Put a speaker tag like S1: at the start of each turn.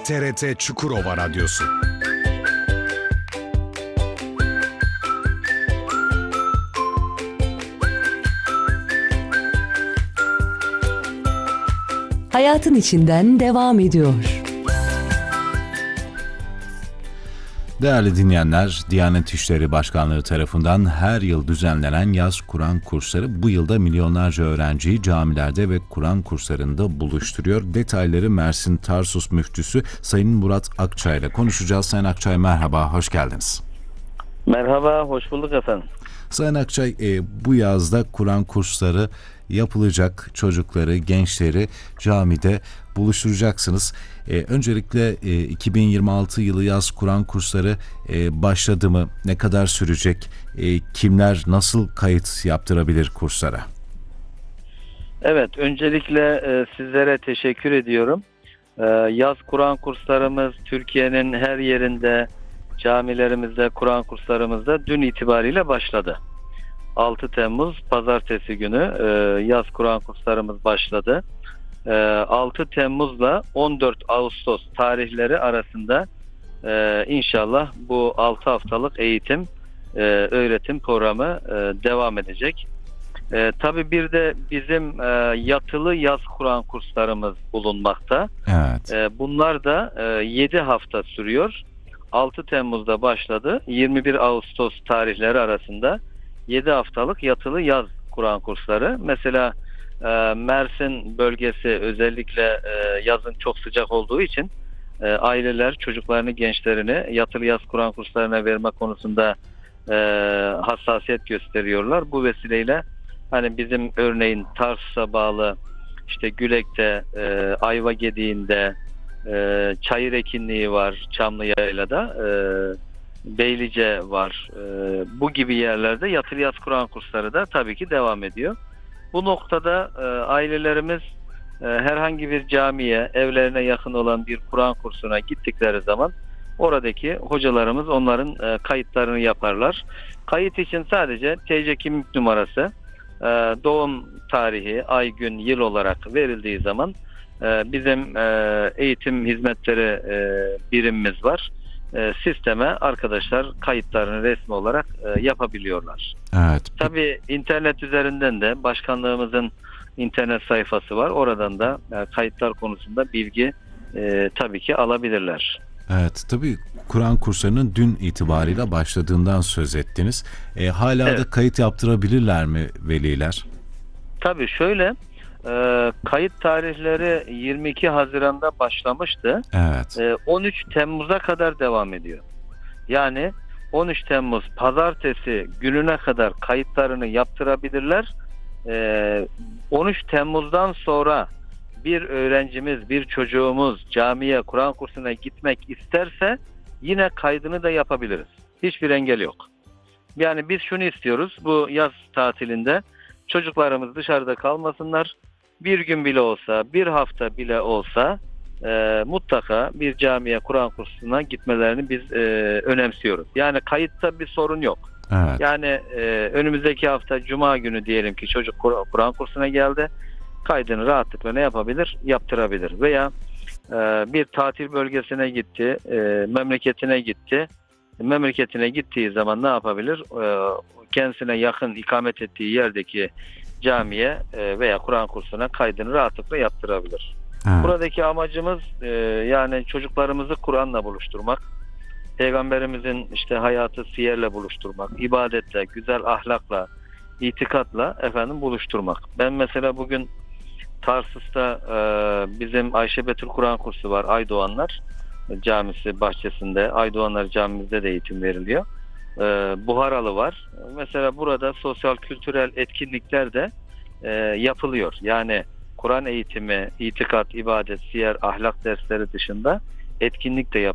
S1: TRT Çukurova Radyosu.
S2: Hayatın içinden devam ediyor.
S3: Değerli dinleyenler, Diyanet İşleri Başkanlığı tarafından her yıl düzenlenen yaz Kur'an kursları bu yılda milyonlarca öğrenciyi camilerde ve Kur'an kurslarında buluşturuyor. Detayları Mersin Tarsus Müftüsü Sayın Murat Akçay ile konuşacağız. Sayın Akçay merhaba, hoş geldiniz.
S4: Merhaba, hoş bulduk efendim.
S3: Sayın Akçay, bu yazda Kur'an kursları yapılacak, çocukları, gençleri camide buluşturacaksınız. Öncelikle 2026 yılı yaz Kur'an kursları başladı mı? Ne kadar sürecek? Kimler nasıl kayıt yaptırabilir kurslara?
S4: Evet, öncelikle sizlere teşekkür ediyorum. Yaz Kur'an kurslarımız Türkiye'nin her yerinde, camilerimizde, Kur'an kurslarımızda dün itibariyle başladı. 6 Temmuz Pazartesi günü yaz Kur'an kurslarımız başladı. 6 Temmuz'la 14 Ağustos tarihleri arasında inşallah bu 6 haftalık eğitim, öğretim programı devam edecek. Tabii bir de bizim yatılı yaz Kur'an kurslarımız bulunmakta.
S3: Evet.
S4: Bunlar da 7 hafta sürüyor. 6 Temmuz'da başladı. 21 Ağustos tarihleri arasında 7 haftalık yatılı yaz Kur'an kursları. Mesela Mersin bölgesi özellikle yazın çok sıcak olduğu için aileler çocuklarını, gençlerini yatılı yaz Kur'an kurslarına verme konusunda hassasiyet gösteriyorlar. Bu vesileyle hani bizim örneğin Tarsus'a bağlı işte Gülek'te, Ayvagediği'nde, Çayır Ekinliği var, Çamlıyayla'da, Beylice var. Bu gibi yerlerde yatılı yaz Kur'an kursları da tabii ki devam ediyor. Bu noktada ailelerimiz herhangi bir camiye, evlerine yakın olan bir Kur'an kursuna gittikleri zaman oradaki hocalarımız onların kayıtlarını yaparlar. Kayıt için sadece TC kimlik numarası, doğum tarihi, ay, gün, yıl olarak verildiği zaman bizim eğitim hizmetleri birimimiz var. Sisteme arkadaşlar kayıtlarını resmi olarak yapabiliyorlar.
S3: Evet.
S4: Tabii internet üzerinden de başkanlığımızın internet sayfası var. Oradan da kayıtlar konusunda bilgi tabii ki alabilirler.
S3: Evet, tabii Kur'an kurslarının dün itibariyle başladığından söz ettiniz. Hala
S4: Evet.
S3: da kayıt yaptırabilirler mi veliler?
S4: Tabii şöyle, kayıt tarihleri 22 Haziran'da başlamıştı.
S3: Evet.
S4: 13 Temmuz'a kadar devam ediyor. Yani 13 Temmuz Pazartesi gününe kadar kayıtlarını yaptırabilirler. 13 Temmuz'dan sonra bir öğrencimiz, bir çocuğumuz camiye, Kur'an kursuna gitmek isterse yine kaydını da yapabiliriz. Hiçbir engel yok. Yani biz şunu istiyoruz, bu yaz tatilinde çocuklarımız dışarıda kalmasınlar. Bir gün bile olsa, bir hafta bile olsa mutlaka bir camiye, Kur'an kursuna gitmelerini biz önemsiyoruz. Yani kayıtta bir sorun yok.
S3: Evet.
S4: Yani önümüzdeki hafta Cuma günü diyelim ki çocuk Kur'an kursuna geldi. Kaydını rahatlıkla ne yapabilir? Yaptırabilir. Veya bir tatil bölgesine gitti, memleketine gitti. Memleketine gittiği zaman ne yapabilir? Kendisine yakın ikamet ettiği yerdeki camiye veya Kur'an kursuna kaydını rahatlıkla yaptırabilir.
S3: Evet.
S4: Buradaki amacımız yani çocuklarımızı Kur'an'la buluşturmak. Peygamberimizin işte hayatı siyerle buluşturmak, ibadetle, güzel ahlakla, itikatla buluşturmak. Ben mesela bugün Tarsus'ta bizim Ayşe Betül Kur'an kursu var, Aydoğanlar Camisi bahçesinde. Aydoğanlar Camimizde de eğitim veriliyor. Buharalı var. Mesela burada sosyal kültürel etkinlikler de yapılıyor. Yani Kur'an eğitimi, itikat, ibadet, siyer, ahlak dersleri dışında etkinlik de yapılıyor.